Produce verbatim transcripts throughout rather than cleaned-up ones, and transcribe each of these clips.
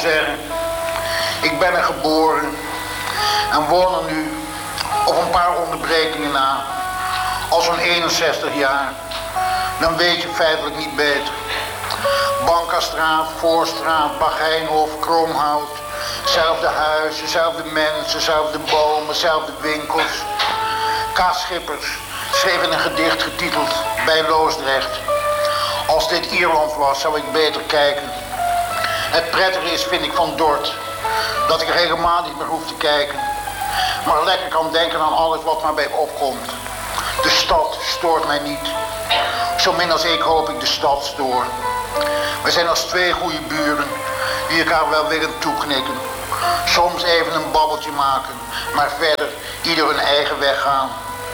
zeggen, ik ben er geboren en woon er nu op een paar onderbrekingen na al zo'n eenenzestig jaar. Dan weet je feitelijk niet beter. Bankastraat, Voorstraat, Bagijnhof, Kroomhout. Zelfde huizen, zelfde mensen, zelfde bomen, zelfde winkels. K. Schippers schreef in een gedicht getiteld Bij Loosdrecht: als dit Ierland was, zou ik beter kijken. Het prettige is, vind ik, van Dort, dat ik er helemaal niet meer hoef te kijken, maar lekker kan denken aan alles wat maar bij opkomt. De stad stoort mij niet. Zo min als ik hoop ik de stad stoor. We zijn als twee goede buren die elkaar wel willen toeknikken. Soms even een babbeltje maken, maar verder ieder hun eigen weg gaan.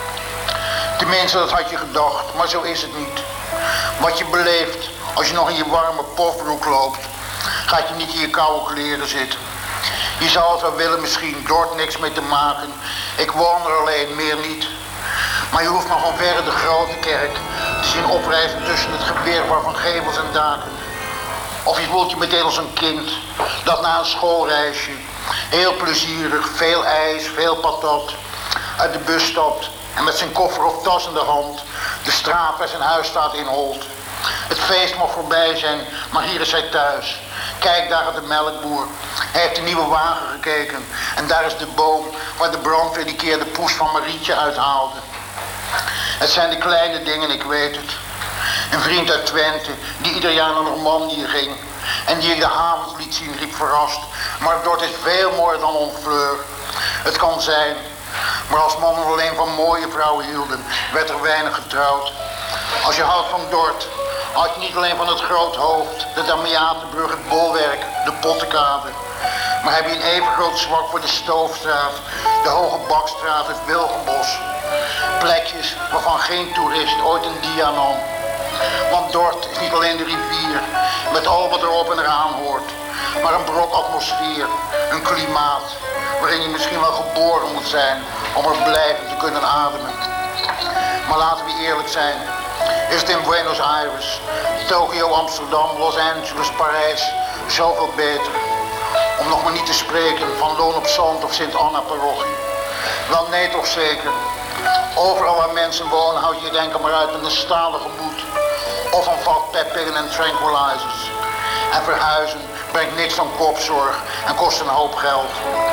Tenminste, dat had je gedacht, maar zo is het niet. Wat je beleeft als je nog in je warme pofbroek loopt, gaat je niet in je koude kleren zitten. Je zou het wel willen misschien, Dort niks mee te maken. Ik woon er alleen, meer niet. Maar je hoeft nog van verre de grote kerk te zien oprijzen tussen het gewirwar van gevels en daken. Of je voelt je meteen als een kind dat na een schoolreisje, heel plezierig, veel ijs, veel patat, uit de bus stapt en met zijn koffer of tas in de hand de straat waar zijn huis staat inholt. Het feest mag voorbij zijn, maar hier is hij thuis. Kijk, daar gaat de melkboer. Hij heeft een nieuwe wagen gekeken en daar is de boom waar de brandweer die keer de poes van Marietje uithaalde. Het zijn de kleine dingen, ik weet het. Een vriend uit Twente die ieder jaar naar Normandië ging en die ik de havens liet zien, riep verrast: maar Dort is veel mooier dan Honfleur. Het kan zijn, maar als mannen alleen van mooie vrouwen hielden, werd er weinig getrouwd. Als je houdt van Dort, had je niet alleen van het groot hoofd, de Damiatenbrug, het bolwerk, de Pottekade, maar heb je een even groot zwak voor de Stoofstraat, de Hoge Bakstraat, het Wilgenbos. Plekjes waarvan geen toerist ooit een dia nam. Want Dort is niet alleen de rivier, met al wat erop en eraan hoort, maar een brok atmosfeer, een klimaat, waarin je misschien wel geboren moet zijn om er blijvend te kunnen ademen. Maar laten we eerlijk zijn, is het in Buenos Aires, Tokio, Amsterdam, Los Angeles, Parijs zoveel beter. Om nog maar niet te spreken van Loon op Zand of Sint-Anna-parochie. Wel nee toch zeker. Overal waar mensen wonen houd je denken maar uit met een stalen gemoed. Of een vat peppillen en tranquilizers. En verhuizen brengt niks dan kopzorg en kost een hoop geld.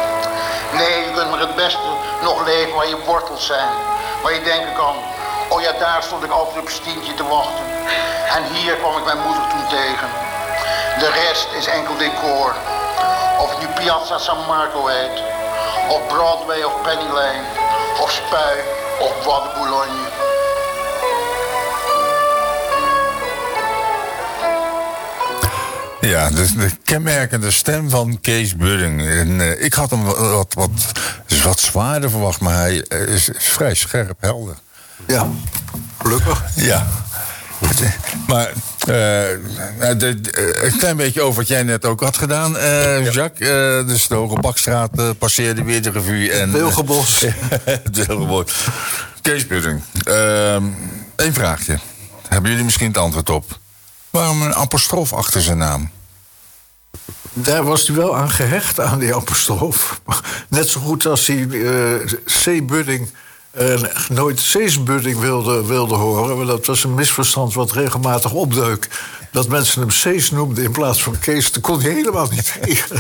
Nee, je kunt maar het beste nog leven waar je wortels zijn. Waar je denken kan, oh ja, daar stond ik altijd op Stientje te wachten. En hier kwam ik mijn moeder toen tegen. De rest is enkel decor. Of het nu Piazza San Marco heet, of Broadway of Penny Lane, of Spui of Bois de Boulogne. Ja, dus de kenmerkende stem van Kees Budding. En, uh, ik had hem wat, wat, wat, wat zwaarder verwacht, maar hij is, is vrij scherp, helder. Ja, gelukkig. Ja. Maar uh, een klein beetje over wat jij net ook had gedaan, uh, Jacques. Uh, dus de Hoge Bakstraat uh, passeerde weer de revue. En Wilgenbos. Het Wilgenbos. Kees Budding. Uh, Eén vraagje. Hebben jullie misschien het antwoord op? Waarom een apostrof achter zijn naam? Daar was hij wel aan gehecht, aan die apostrof. Net zo goed als hij uh, C. Budding uh, nooit Cees Budding wilde, wilde horen. Maar dat was een misverstand wat regelmatig opdeuk. Dat mensen hem Cees noemden in plaats van Kees. Dat kon hij helemaal niet tegen.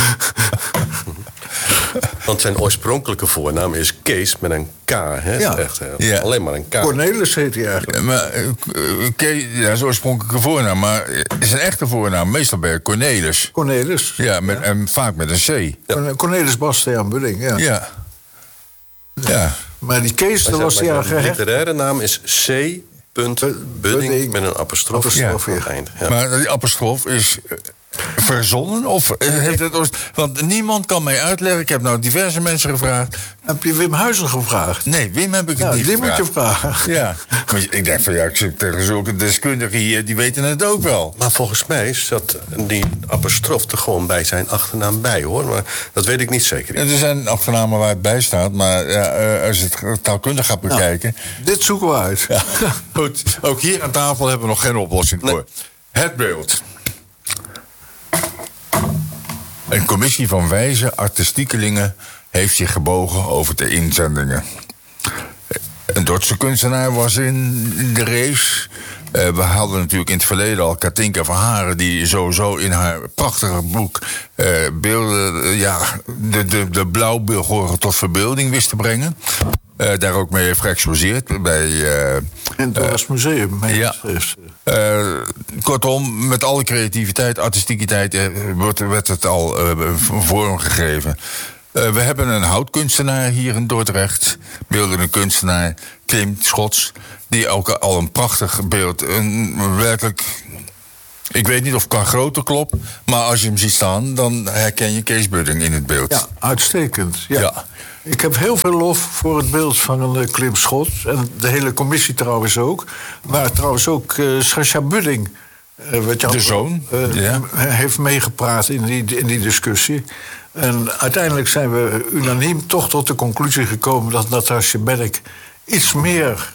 Want zijn oorspronkelijke voornaam is Kees met een K. Hè? Ja. Echt, Ja. Alleen maar een K. Cornelis heet hij eigenlijk. Ja, maar uh, Kees, ja, zijn oorspronkelijke voornaam, maar is een echte voornaam meestal bij Cornelis. Cornelis. Ja, met, ja. en vaak met een C. Ja. Cornelis Bastiaan Budding, ja. Ja. Ja. Maar die Kees, daar was hij aan Zijn gehecht. literaire naam is C. Budding met een apostrof. Apostrof, aan ja. het eind. Ja. Maar die apostrof is uh, verzonnen? Of uh, heeft het ooit... Want niemand kan mij uitleggen. Ik heb nou diverse mensen gevraagd. Heb je Wim Huizen gevraagd? Nee, Wim heb ik het Ja, niet die gevraagd. moet je vragen. Ja, maar ik denk van ja, ik zit tegen zulke deskundigen hier, die weten het ook wel. Maar volgens mij zat die apostrof er gewoon bij zijn achternaam bij, hoor. Maar dat weet ik niet zeker. En er zijn achternamen waar het bij staat, maar ja, uh, als je het taalkundig gaat bekijken... Nou, dit zoeken we uit. Ja, goed, ook hier aan tafel hebben we nog geen oplossing Nee. voor. Het beeld. Een commissie van wijze artistiekelingen heeft zich gebogen over de inzendingen. Een Dordtse kunstenaar was in de race. Uh, we hadden natuurlijk in het verleden al Katinka van Haren, die sowieso in haar prachtige boek uh, beelden, uh, ja, de, de, de blauwbilgorgel tot verbeelding wist te brengen. Uh, daar ook mee heeft geëxposeerd bij uh, in het Dordts Museum. Ja. Uh, kortom, met alle creativiteit, artistiekiteit uh, wordt, werd het al uh, vormgegeven. Uh, we hebben een houtkunstenaar hier in Dordrecht, beeldende kunstenaar Klim Schots, die ook al een prachtig beeld, een werkelijk, ik weet niet of het qua grootte klopt, maar als je hem ziet staan, dan herken je Kees Budding in het beeld. Ja, uitstekend. Ja. Ja. Ik heb heel veel lof voor het beeld van een uh, Klim Schots, en de hele commissie trouwens ook, maar trouwens ook uh, Sascha Budding, uh, wat jou, de zoon, uh, ja. heeft meegepraat in die, in die discussie. En uiteindelijk zijn we unaniem toch tot de conclusie gekomen dat Natasja Bennick iets meer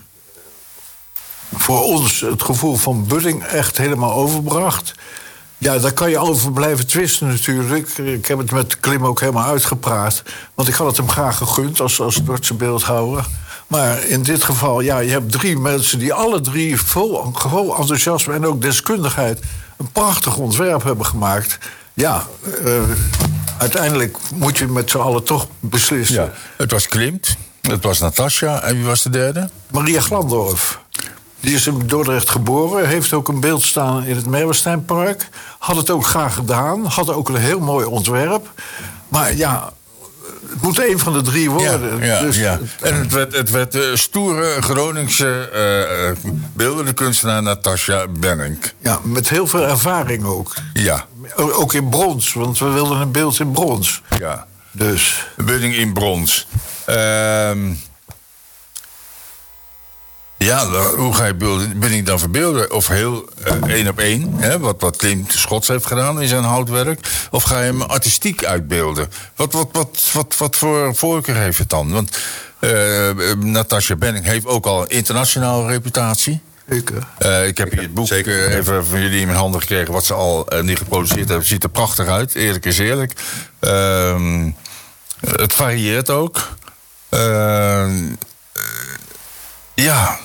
voor ons het gevoel van Budding echt helemaal overbracht. Ja, daar kan je over blijven twisten natuurlijk. Ik heb het met Klim ook helemaal uitgepraat. Want ik had het hem graag gegund als, als Dordtse beeldhouwer. Maar in dit geval, ja, je hebt drie mensen die alle drie vol, vol enthousiasme en ook deskundigheid een prachtig ontwerp hebben gemaakt. Ja, uh, uiteindelijk moet je met z'n allen toch beslissen. Ja, het was Klimt, het was Natasja en wie was de derde? Maria Glandorf. Die is in Dordrecht geboren, heeft ook een beeld staan in het Merwesteinpark. Had het ook graag gedaan, had ook een heel mooi ontwerp. Maar ja, het moet een van de drie worden. Ja, ja, dus, ja. En het werd, het werd uh, stoere Groningse uh, beeldende kunstenaar Natasja Bennick. Ja, met heel veel ervaring ook. Ja. Ook in brons, want we wilden een beeld in brons. Ja. Dus. Budding in brons. Uh, ja, hoe ga je Budding dan verbeelden? Of heel uh, één op één, hè, wat, wat Klim Schots heeft gedaan in zijn houtwerk? Of ga je hem artistiek uitbeelden? Wat, wat, wat, wat, wat voor voorkeur heeft het dan? Want uh, Natasja Bennick heeft ook al een internationale reputatie. Ik, uh, ik heb hier het boek uh, even van jullie in mijn handen gekregen, wat ze al uh, niet geproduceerd hebben. Het ziet er prachtig uit, eerlijk is eerlijk. Uh, het varieert ook. Uh, ja,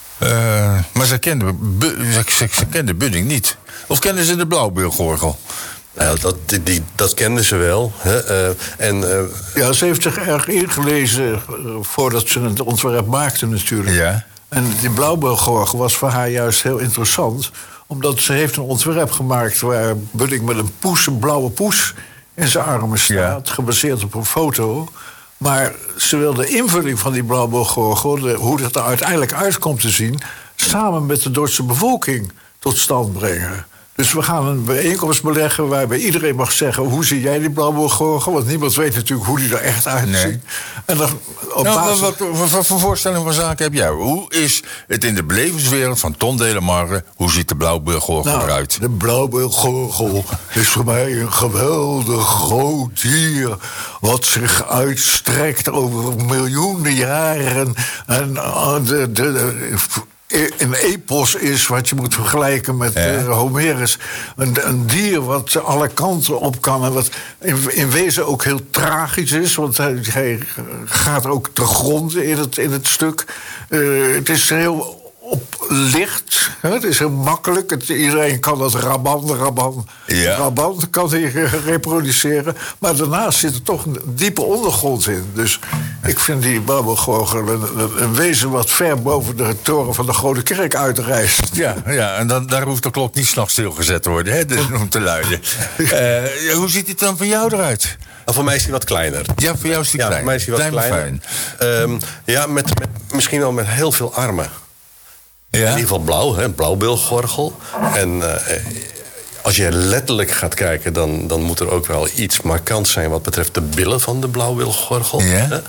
uh, maar ze kenden, ze, ze, ze kenden Budding niet. Of kenden ze de blauwbilgorgel? Nou, dat, die, dat kenden ze wel. Hè? Uh, en, uh, ja, ze heeft zich erg ingelezen uh, voordat ze het ontwerp maakte natuurlijk. Ja. En die blauwbilgorgel was voor haar juist heel interessant, omdat ze heeft een ontwerp gemaakt waar Budding met een poes, een blauwe poes in zijn armen staat, ja, gebaseerd op een foto. Maar ze wil de invulling van die blauwbilgorgel, hoe dat er uiteindelijk uit komt te zien, samen met de Dordtse bevolking tot stand brengen. Dus we gaan een bijeenkomst beleggen waarbij iedereen mag zeggen, hoe zie jij die blauwbilgorgel? Want niemand weet natuurlijk hoe die er echt uitziet. Nee. En dan op nou, basis... Wat, wat, wat voor voorstelling van zaken heb jij? Hoe is het in de belevenswereld van Ton Delemarre, hoe ziet de blauwbilgorgel nou, eruit? De blauwbilgorgel is voor mij een geweldig groot dier, wat zich uitstrekt over miljoenen jaren. En uh, de... de, de een epos is wat je moet vergelijken met ja. uh, Homerus. Een, een dier wat alle kanten op kan en wat in, in wezen ook heel tragisch is, want hij, hij gaat ook te gronden in het, in het stuk. Uh, het is heel op licht, hè? Het is heel makkelijk. Het, iedereen kan dat raban, raban, ja. raban kan hij reproduceren. Maar daarnaast zit er toch een diepe ondergrond in. Dus ik vind die blauwbilgorgel een, een, een wezen wat ver boven de toren van de Grote Kerk uitreist. Ja, ja, en dan, daar hoeft de klok niet 's nachts stilgezet te worden, hè, dus, om te luiden. uh, hoe ziet het dan van jou eruit? Nou, voor mij is hij wat kleiner. Ja, voor jou is hij ja, klein. Voor mij is hij wat klein kleiner. Um, ja, met, met, misschien wel met heel veel armen. Ja? In ieder geval blauw, hè, blauwbilgorgel. En uh, als je letterlijk gaat kijken, dan, dan moet er ook wel iets markant zijn wat betreft de billen van de blauwbilgorgel. Ja?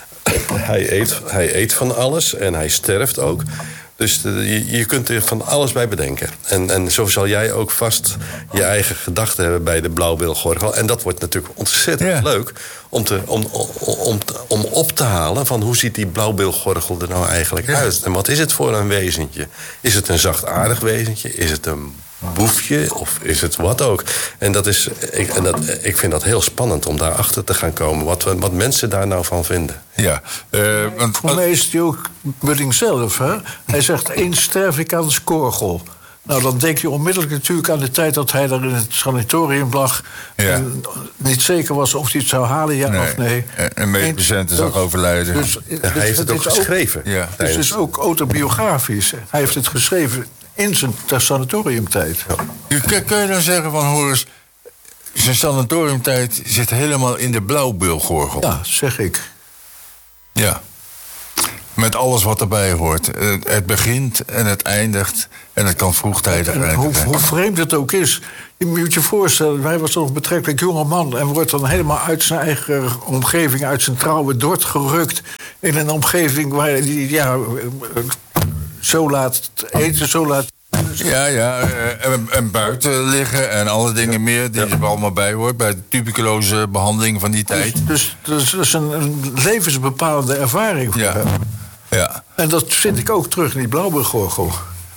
Hij eet, hij eet van alles en hij sterft ook. Dus de, je, je kunt er van alles bij bedenken. En, en zo zal jij ook vast je eigen gedachten hebben bij de blauwbilgorgel. En dat wordt natuurlijk ontzettend ja. leuk om, te, om, om, om op te halen van hoe ziet die blauwbilgorgel er nou eigenlijk ja. uit. En wat is het voor een wezentje? Is het een zachtaardig wezentje? Is het een boefje of is het wat ook? En, dat is, ik, en dat, ik vind dat heel spannend om daarachter te gaan komen. Wat, wat mensen daar nou van vinden. Ja, uh, want, voor mij is het ook Budding zelf. Hè? Hij zegt, eens sterf ik aan de skorgel. Nou, dan denk je onmiddellijk natuurlijk aan de tijd dat hij daar in het sanatorium lag. Ja. En niet zeker was of hij het zou halen, ja nee. of nee. En medepatiënten zag overlijden. Dus, ja, dus, hij heeft het, het ook geschreven. Ook, ja. Dus het is ook autobiografisch. Hij heeft het geschreven in zijn sanatoriumtijd. Ja. Kun, kun je dan zeggen van, Horus, zijn sanatoriumtijd zit helemaal in de blauwbeelgorgel? Ja, zeg ik. Ja. Met alles wat erbij hoort. Het begint en het eindigt. En het kan vroegtijdig eindigen. Hoe, hoe vreemd het ook is. Je moet je voorstellen, hij was nog een betrekkelijk jonge man. En wordt dan helemaal uit zijn eigen omgeving, uit zijn trouwe dort gerukt. In een omgeving waar hij ja, zo laat eten, zo laat. Ja, ja. En, en buiten liggen en alle dingen meer die ja. er allemaal bij hoort. Bij de tuberculose behandeling van die tijd. Dus, dus dat is een, een levensbepalende ervaring voor ja. hem. Ja. En dat vind ik ook terug in die blauwbeelgorgel.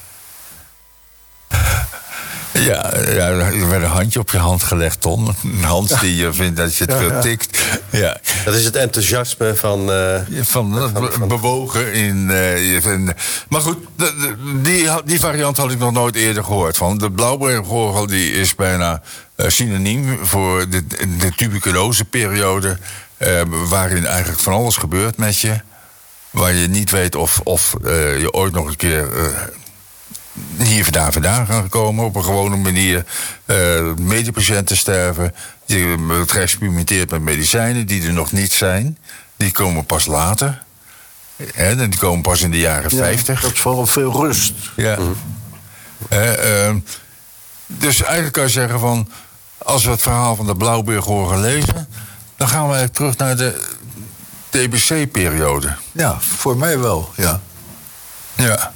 Ja, ja, er werd een handje op je hand gelegd, Ton. Een hand ja. die je vindt dat je het veel ja, ja. tikt. Ja. Dat is het enthousiasme van... Uh, van, van, van bewogen in... Uh, in maar goed, de, de, die, die variant had ik nog nooit eerder gehoord. Van. De blauwbeelgorgel die is bijna uh, synoniem voor de, de tuberculoseperiode... Uh, waarin eigenlijk van alles gebeurt met je... waar je niet weet of, of uh, je ooit nog een keer... Uh, hier vandaan vandaan gaan komen op een gewone manier. Uh, medepatiënten sterven. Je wordt geëxperimenteerd met medicijnen die er nog niet zijn. Die komen pas later. He, die komen pas in de jaren ja, vijftig. Dat is vooral veel rust. Ja. Mm. Uh, uh, dus eigenlijk kan je zeggen van... als we het verhaal van de blauwbeelgorgel lezen... dan gaan we eigenlijk terug naar de T B C-periode. Ja, voor mij wel, ja. Ja.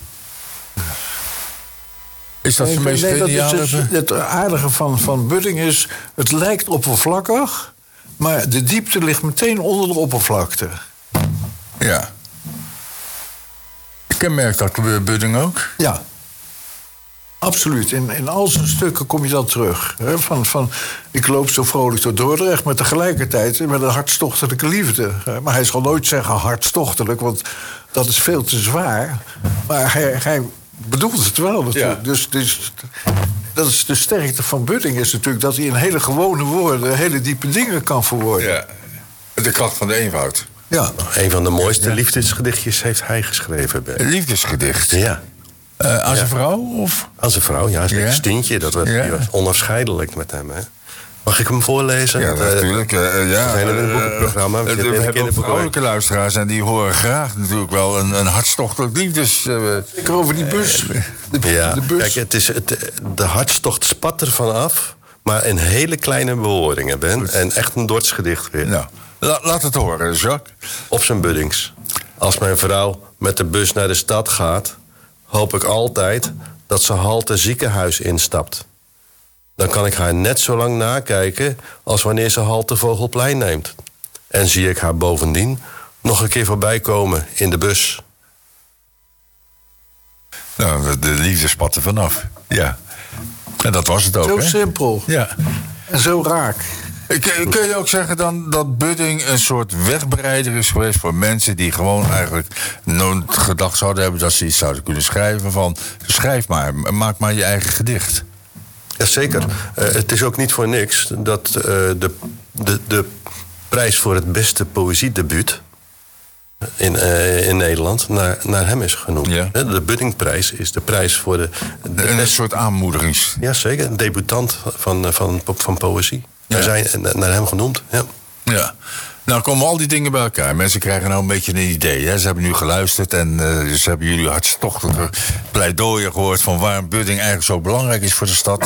Is dat zijn meest geniale? Het, het aardige van, van Budding is... het lijkt oppervlakkig... maar de diepte ligt meteen onder de oppervlakte. Ja. Kenmerkt dat Budding ook? Ja. Absoluut. In, in al zijn stukken kom je dat terug. He, van, van, ik loop zo vrolijk door Dordrecht... maar tegelijkertijd met een hartstochtelijke liefde. Maar hij zal nooit zeggen hartstochtelijk... want dat is veel te zwaar. Maar hij... hij bedoelt het wel natuurlijk. Ja. Dus, dus dat is de sterkte van Budding is natuurlijk... dat hij in hele gewone woorden hele diepe dingen kan verwoorden. Ja, de kracht van de eenvoud. Ja. Een van de mooiste ja. liefdesgedichtjes heeft hij geschreven. Een liefdesgedicht? Ja. Uh, als ja. een vrouw? Of? Als een vrouw, ja. Een Stientje, dat was, ja. was onafscheidelijk met hem, hè. Mag ik hem voorlezen? Ja, natuurlijk. Uh, ja. We zijn in een boekenprogramma. We, uh, we hebben ook vrouwelijke luisteraars... en die horen graag natuurlijk wel een, een hartstochtelijk liefdes... Uh, ik over die bus. De, ja, de bus. Kijk, het is, het, de hartstocht spat er van af... maar in hele kleine bewoordingen, Ben. En echt een dortsgedicht weer. Nou, la, laat het horen, Jacques. Op zijn Buddings. Als mijn vrouw met de bus naar de stad gaat... hoop ik altijd dat ze halte ziekenhuis instapt... Dan kan ik haar net zo lang nakijken als wanneer ze halte Vogelplein neemt. En zie ik haar bovendien nog een keer voorbij komen in de bus. Nou, de liefde spat er vanaf. Ja. En dat was het ook, Zo hè? simpel. Ja. En zo raak. Kun je ook zeggen dan dat Budding een soort wegbereider is geweest... voor mensen die gewoon eigenlijk nooit gedacht zouden hebben... dat ze iets zouden kunnen schrijven van... schrijf maar, maak maar je eigen gedicht. Jazeker. Uh, het is ook niet voor niks dat uh, de, de, de prijs voor het beste poëziedebuut in, uh, in Nederland naar, naar hem is genoemd. Ja. De Buddingprijs is de prijs voor de... de een best... soort aanmoedigings... Jazeker, een debutant van, van, van poëzie. Ja. Naar, zijn, naar hem genoemd, ja. Ja. Nou komen al die dingen bij elkaar. Mensen krijgen nou een beetje een idee. Hè? Ze hebben nu geluisterd en uh, ze hebben jullie hartstochtelijke pleidooien gehoord... van waarom Budding eigenlijk zo belangrijk is voor de stad.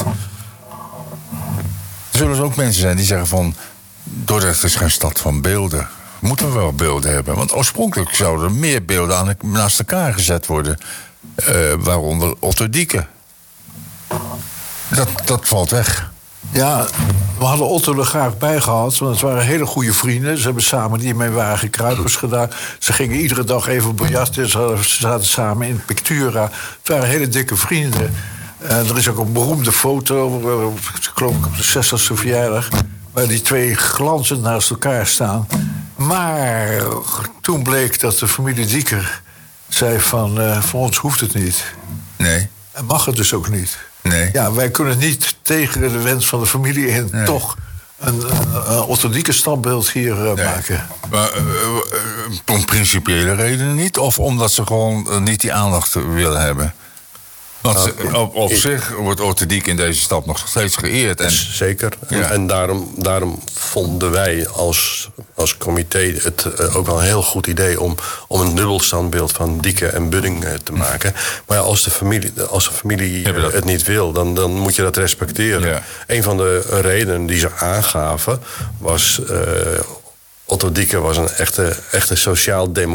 Er zullen er ook mensen zijn die zeggen van... Dordrecht is geen stad van beelden. Moeten we wel beelden hebben? Want oorspronkelijk zouden er meer beelden aan, naast elkaar gezet worden. Uh, waaronder Otto Dieke. Dat, dat valt weg. Ja, we hadden Otto er graag bij gehad, want het waren hele goede vrienden. Ze hebben samen die mee waren kruipers gedaan. Ze gingen iedere dag even biljarten. Ze zaten samen in Pictura. Het waren hele dikke vrienden. En er is ook een beroemde foto, uh, geloof ik op de zestigste verjaardag, waar die twee glanzend naast elkaar staan. Maar toen bleek dat de familie Dieker zei van, uh, voor ons hoeft het niet. Nee. En mag het dus ook niet. Nee. Ja, wij kunnen niet tegen de wens van de familie in nee. toch een, een, een orthodoxe standbeeld hier uh, nee. maken. Maar uh, uh, om principiële redenen niet? Of omdat ze gewoon uh, niet die aandacht willen hebben? Want uh, op, op ik, zich wordt orthodox in deze stad nog steeds geëerd. En, zeker. Ja. En, en daarom, daarom vonden wij als, als comité het uh, ook wel een heel goed idee om, om een dubbel standbeeld van Dieker en Budding uh, te maken. Maar ja, als de familie, als de familie uh, het niet wil, dan, dan moet je dat respecteren. Ja. Een van de redenen die ze aangaven was, Uh, Otto Dieker was een echte, echte sociaal-democraat.